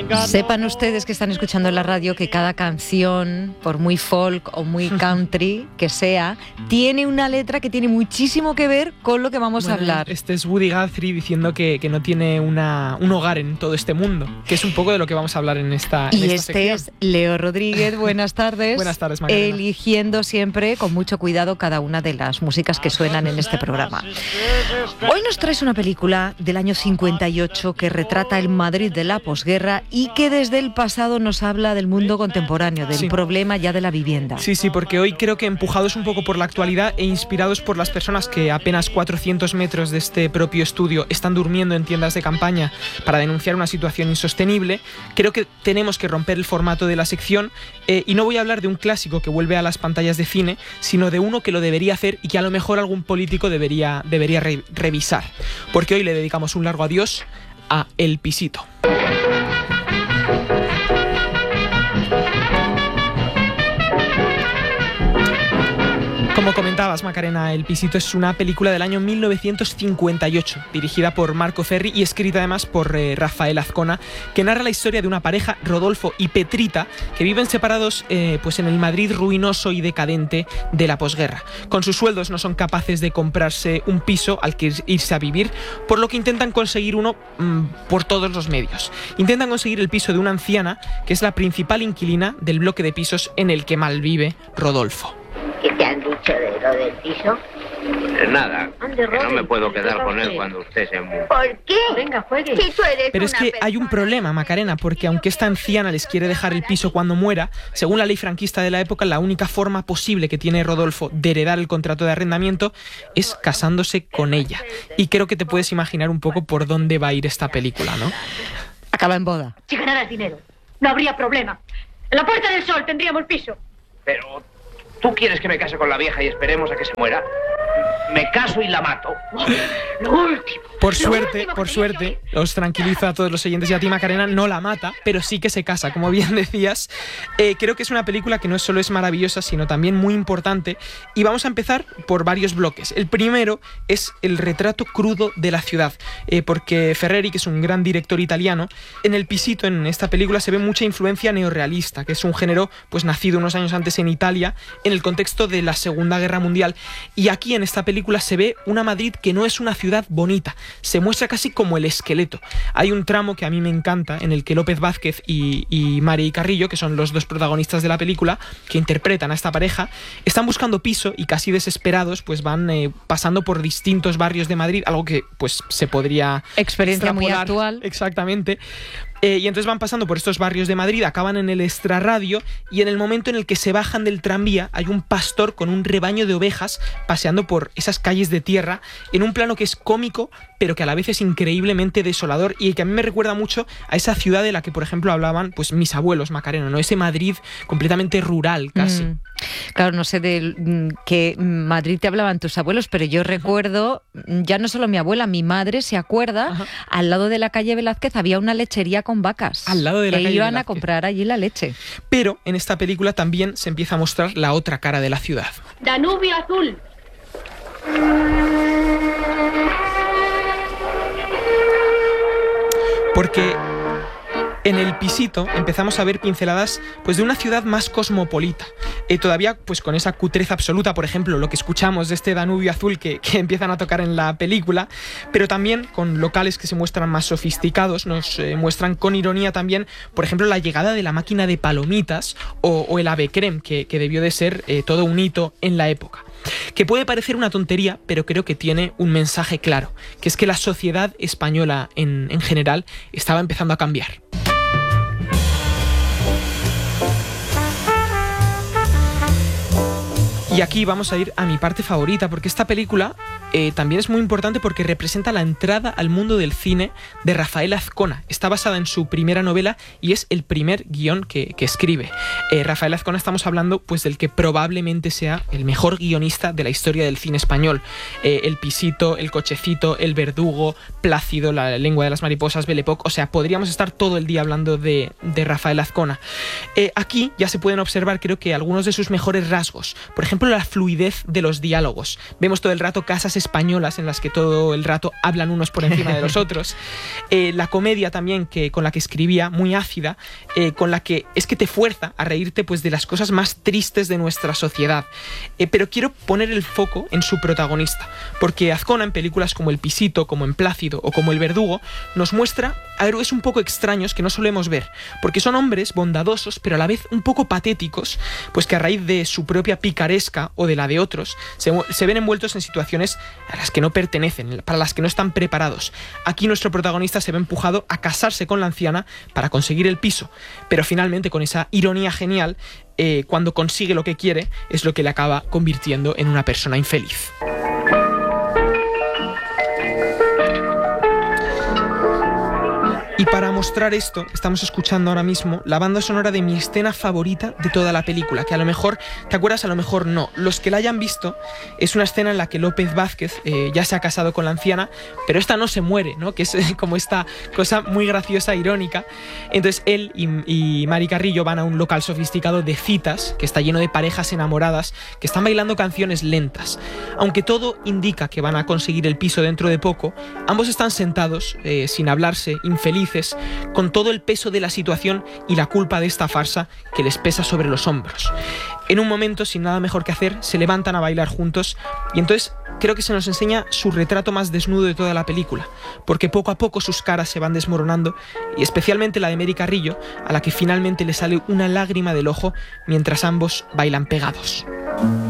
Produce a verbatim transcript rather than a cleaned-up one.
Sepan ustedes que están escuchando en la radio que cada canción, por muy folk o muy country que sea, tiene una letra que tiene muchísimo que ver con lo que vamos bueno, a hablar. Este es Woody Guthrie diciendo que, que no tiene una, un hogar en todo este mundo, que es un poco de lo que vamos a hablar en esta en Y esta este sección. es Leo Rodríguez, buenas tardes. Buenas tardes, Macarena. Eligiendo siempre con mucho cuidado cada una de las músicas que suenan en este programa. Hoy nos traes una película del año cincuenta y ocho que retrata el Madrid de la posguerra y que desde el pasado nos habla del mundo contemporáneo, del sí. problema ya de la vivienda. Sí, sí, porque hoy creo que empujados un poco por la actualidad e inspirados por las personas que a apenas cuatrocientos metros de este propio estudio están durmiendo en tiendas de campaña para denunciar una situación insostenible, creo que tenemos que romper el formato de la sección eh, y no voy a hablar de un clásico que vuelve a las pantallas de cine, sino de uno que lo debería hacer y que a lo mejor algún político debería, debería re- revisar. Porque hoy le dedicamos un largo adiós a El Pisito. Como comentabas, Macarena, El Pisito es una película del año mil novecientos cincuenta y ocho, dirigida por Marco Ferri y escrita además por eh, Rafael Azcona, que narra la historia de una pareja, Rodolfo y Petrita, que viven separados eh, pues en el Madrid ruinoso y decadente de la posguerra. Con sus sueldos no son capaces de comprarse un piso al que irse a vivir, por lo que intentan conseguir uno mmm, por todos los medios. Intentan conseguir el piso de una anciana, que es la principal inquilina del bloque de pisos en el que malvive Rodolfo. ¿Qué te han dicho de lo del piso? Eh, nada, que no me puedo quedar con él cuando usted se mude. ¿Por qué? Venga, juegue. Si tú eres Pero es una que persona... hay un problema, Macarena, porque aunque esta anciana les quiere dejar el piso cuando muera, según la ley franquista de la época, la única forma posible que tiene Rodolfo de heredar el contrato de arrendamiento es casándose con ella. Y creo que te puedes imaginar un poco por dónde va a ir esta película, ¿no? Acaba en boda. Si ganaras dinero, no habría problema. En la Puerta del Sol tendríamos piso. Pero, ¿tú quieres que me case con la vieja y esperemos a que se muera? Me caso y la mato. Lo último. Por lo suerte, último por que suerte, os tranquilizo a todos los oyentes y a ti, Macarena, no la mata, pero sí que se casa, como bien decías. Eh, creo que es una película que no solo es maravillosa, sino también muy importante. Y vamos a empezar por varios bloques. El primero es el retrato crudo de la ciudad, eh, porque Ferreri, que es un gran director italiano, en El Pisito, en esta película, se ve mucha influencia neorrealista, que es un género pues nacido unos años antes en Italia, en el contexto de la Segunda Guerra Mundial. Y aquí, en esta película, se ve una Madrid que no es una ciudad bonita, se muestra casi como el esqueleto. Hay un tramo que a mí me encanta, en el que López Vázquez y, y Mari Carrillo, que son los dos protagonistas de la película, que interpretan a esta pareja, están buscando piso y casi desesperados pues van eh, pasando por distintos barrios de Madrid, algo que pues se podría Experiencia muy actual. Exactamente. Eh, y entonces van pasando por estos barrios de Madrid, acaban en el extrarradio y en el momento en el que se bajan del tranvía hay un pastor con un rebaño de ovejas paseando por esas calles de tierra en un plano que es cómico pero que a la vez es increíblemente desolador y que a mí me recuerda mucho a esa ciudad de la que por ejemplo hablaban pues mis abuelos, Macarena, ¿no? Ese Madrid completamente rural casi. Mm. Claro, no sé de qué Madrid te hablaban tus abuelos, pero yo recuerdo, ya no solo mi abuela, mi madre se acuerda, Ajá. al lado de la calle Velázquez había una lechería con vacas. Al lado de la e calle iban Velázquez. a comprar allí la leche. Pero en esta película también se empieza a mostrar la otra cara de la ciudad. Danubio azul. Porque en El Pisito empezamos a ver pinceladas pues, de una ciudad más cosmopolita. Eh, todavía pues, con esa cutreza absoluta, por ejemplo, lo que escuchamos de este Danubio azul que, que empiezan a tocar en la película, pero también con locales que se muestran más sofisticados, nos eh, muestran con ironía también, por ejemplo, la llegada de la máquina de palomitas o, o el Ave Creme, que, que debió de ser eh, todo un hito en la época. Que puede parecer una tontería, pero creo que tiene un mensaje claro, que es que la sociedad española en, en general estaba empezando a cambiar. Y aquí vamos a ir a mi parte favorita, porque esta película eh, también es muy importante porque representa la entrada al mundo del cine de Rafael Azcona. Está basada en su primera novela y es el primer guión que, que escribe. Eh, Rafael Azcona, estamos hablando pues del que probablemente sea el mejor guionista de la historia del cine español. Eh, el Pisito, El Cochecito, El Verdugo, Plácido, La Lengua de las Mariposas, Belle Époque. O sea, podríamos estar todo el día hablando de, de Rafael Azcona. Eh, aquí ya se pueden observar, creo que algunos de sus mejores rasgos. Por ejemplo, la fluidez de los diálogos. Vemos todo el rato casas españolas en las que todo el rato hablan unos por encima de los otros, eh, la comedia también que, con la que escribía, muy ácida, eh, con la que es que te fuerza a reírte pues, de las cosas más tristes de nuestra sociedad. Eh, pero quiero poner el foco en su protagonista, porque Azcona en películas como El Pisito, como En Plácido o como El Verdugo nos muestra a héroes un poco extraños que no solemos ver, porque son hombres bondadosos pero a la vez un poco patéticos, pues que a raíz de su propia picaresca o de la de otros se, se ven envueltos en situaciones a las que no pertenecen, para las que no están preparados. Aquí nuestro protagonista se ve empujado a casarse con la anciana para conseguir el piso, pero finalmente con esa ironía genial, eh, cuando consigue lo que quiere es lo que le acaba convirtiendo en una persona infeliz. Y para mostrar esto, estamos escuchando ahora mismo la banda sonora de mi escena favorita de toda la película, que a lo mejor te acuerdas, a lo mejor no. Los que la hayan visto, es una escena en la que López Vázquez eh, ya se ha casado con la anciana, pero esta no se muere, ¿no? Que es eh, como esta cosa muy graciosa, irónica. Entonces él y, y Mari Carrillo van a un local sofisticado de citas, que está lleno de parejas enamoradas, que están bailando canciones lentas. Aunque todo indica que van a conseguir el piso dentro de poco, ambos están sentados, eh, sin hablarse, infelices, con todo el peso de la situación y la culpa de esta farsa que les pesa sobre los hombros. En un momento, sin nada mejor que hacer, se levantan a bailar juntos y entonces creo que se nos enseña su retrato más desnudo de toda la película, porque poco a poco sus caras se van desmoronando y especialmente la de Mary Carrillo, a la que finalmente le sale una lágrima del ojo mientras ambos bailan pegados.